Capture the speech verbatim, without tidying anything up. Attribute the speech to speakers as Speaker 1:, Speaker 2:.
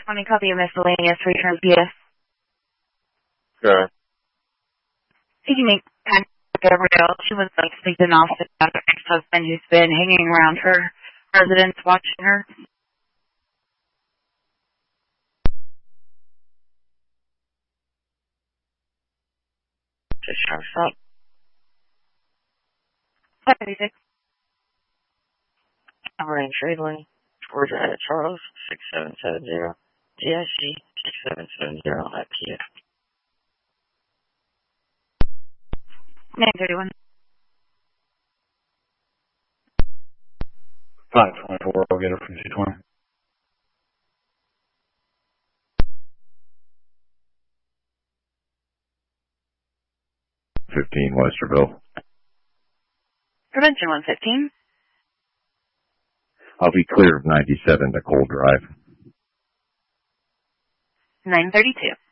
Speaker 1: twenty, copy of miscellaneous returns B S.
Speaker 2: Okay.
Speaker 1: If you make kind of Gabrielle, she was like sleeping off the ex-husband who's been hanging around her residence watching her.
Speaker 2: Just trying to stop.
Speaker 1: five thirty-six.
Speaker 2: Orange Trade Georgia at Charles, six seven seven zero. G I C, six seven seven zero at P F.
Speaker 1: nine thirty-one.
Speaker 3: five twenty-four, I'll get her from two twenty.
Speaker 4: fifteen Westerville.
Speaker 1: Prevention one fifteen.
Speaker 4: I'll be clear of ninety-seven Nicole Drive.
Speaker 1: nine thirty-two.